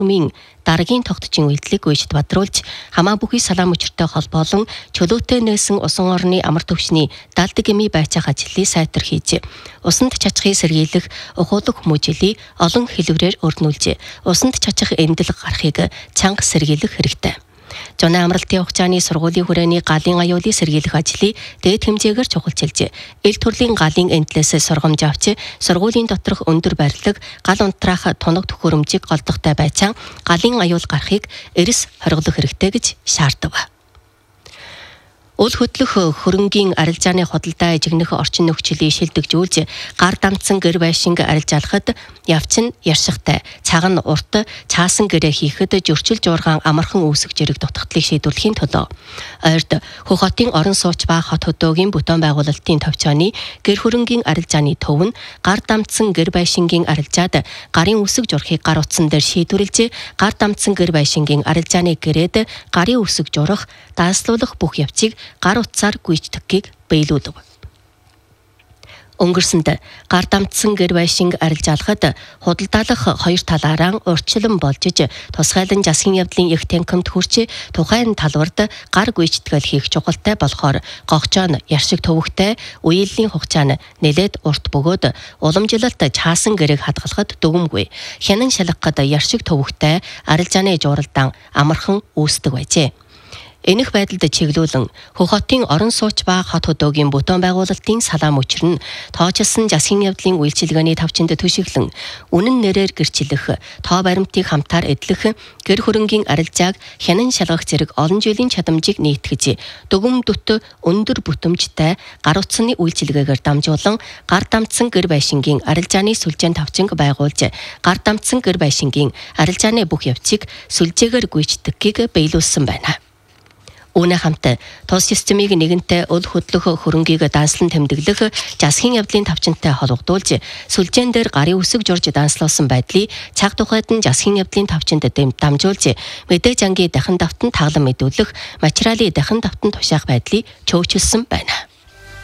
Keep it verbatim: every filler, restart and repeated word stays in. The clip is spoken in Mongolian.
Мин дараагийн тогтчин үйлдэлийг үйжид бадруулж хамаа бүхий салаам учиртай холбоолон чөлөөтэй нээсэн усан орны амар төвчний даалдаг эми байцаах ажлыг сайтар хийж усанд чачхыг сэргийлэх ухуулаг хүмүүжлийг олон хэлбэрээр өрнүүлж усанд чачих эндэл гарахыг чанга сэргийлэх хэрэгтэй. Жона амралтын хугацааны сургуулийн хүрээний галын аюулыг сэргийлэх ажлыг дээд хэмжээгээр чухалчилж, эл төрлийн галын энтлээс сургамж авч, сургуулийн доторх өндөр барилга, гал унтраах тунаг төхөөрөмжийг голдохтой байцаан галын аюул гарахыг эрс хориглох хэрэгтэй гэж шаардав. Үл хөдлөх хөрөнгийн арилжааны худалдаа эжигнэх орчин нөхцөлийг шилдэгжүүлж, гар дамцсан гэр байшинг арилжаалахад явц нь яршигтай, цаг нь урт, цаасан гэрээ хийхэд зөрчил жуургаан амархан үүсэх зэрэг дутагдлыг шийдвэрлэхийн төлөө ойрд Хөх хотын орон сууч ба хот хөдөөгийн бүтээн байгуулалтын төвчөөний гэр хөрөнгийн арилжааны төв нь гар дамцсан гэр байшингийн арилжаад гарын үсэг журахыг гар утсан дээр шийдвэрлэж, гар дамцсан гэр байшингийн арилжааны гэрээд гарын үсэг журах, дааслуулах бүх явцыг гар утсаар гүйцэтгэхийг биелүүлв. Өнгөрсөнд гар дамцсан гэр байшинг арилжаалахад худалдаалах хоёр талаараа урьдчилан болж тусгайлан засгийн явдлын их танхимд хүрч тухайн талбарт гар гүйцэтгэл хийх чухалтай болохоор гогчоон яршиг төвөгтэй үеийн хугацаа нь нэлээд урт бөгөөд уламжлалт чаасан гэрээг хадгалахад дүгнэмгүй. Хянан шалгахад яршиг төвөгтэй арилжааны журалдаан амархан үүсдэг байжээ. Энэх байдалд чиглүүлэн Хөх хотын орон сууч ба хот хөдөөгийн бүтээн байгуулалтын салаам учир нь тоочилсан засгийн явдлын үйлчилгээний тавчинд төшиглэн үнэн нэрээр гэрчлэх, тоо баримтыг хамтаар эдлэх, гэр хөрөнгийн арилжааг хянан шалгах зэрэг олон жилийн чадамжийг нийтгэж, дүгм дүт өндөр бүтэмжтэй гар утсны үйлчилгээгээр дамжуулан гар дамцсан гэр байшингийн арилжааны сүлжээн тавчинг байгуулж, гар дамцсан гэр байшингийн арилжааны бүх явцыг сүлжээгээр гүйцэтгэхийг биелүүлсэн байна. Үүнээ хамт тус системийг нэгэнтээ үл хөдлөх хөрөнгийг данслан тэмдэглэх засгийн явдлын тавчинтай холбогдуулж, сүлжээн дээр гарын үсэг журж данслуулсан байдлыг цаг тухайд нь засгийн явдлын тавчинд дамжуулж, мэдээж ангийн дахин давтан таглан мэдүүлэх, материалын дахин давтан тушаах байдлыг чөөчилсөн байна.